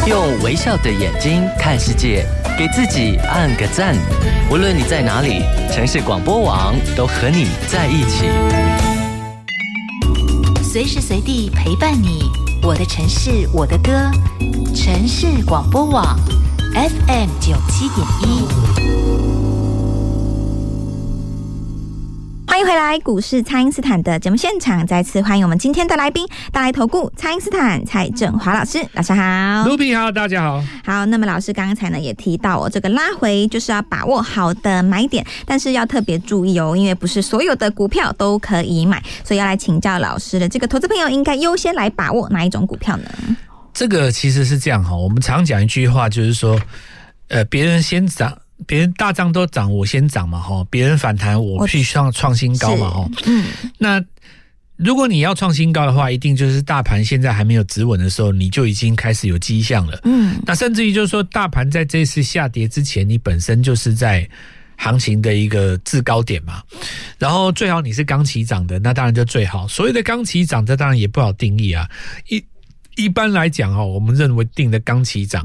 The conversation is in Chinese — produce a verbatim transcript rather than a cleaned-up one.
用微笑的眼睛看世界，给自己按个赞。无论你在哪里，城市广播网都和你在一起， 随时随地陪伴你。我的城市，我的歌，城市广播网 F M 九七点一。 欢迎回来，股市蔡因斯坦的节目现场，再次欢迎我们今天的来宾，大来投顾蔡因斯坦蔡正华老师，老师好。 卢平好，大家好。 好，那么老师刚才呢也提到哦，这个拉回就是要把握好的买点，但是要特别注意哦，因为不是所有的股票都可以买，所以要来请教老师的这个投资朋友应该优先来把握哪一种股票呢？ 这个其实是这样哈，我们常讲一句话，就是说，呃，别人先涨。别人大涨都涨，我先涨嘛哈，别人反弹我去创创新高嘛哈。嗯，那如果你要创新高的话，一定就是大盘现在还没有止稳的时候，你就已经开始有迹象了。嗯，那甚至于就是说，大盘在这次下跌之前，你本身就是在行情的一个制高点嘛，然后最好你是刚起涨的，那当然就最好。所谓的刚起涨，这当然也不好定义啊。一一般来讲哦，我们认为定的刚起涨。